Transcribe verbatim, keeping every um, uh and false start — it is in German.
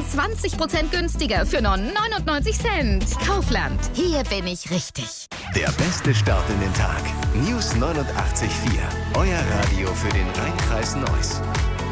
zwanzig Prozent günstiger für nur neunundneunzig Cent. Kaufland, hier bin ich richtig. Der beste Start in den Tag. News neunundachtzig Komma vier. Euer Radio für den Rheinkreis Neuss.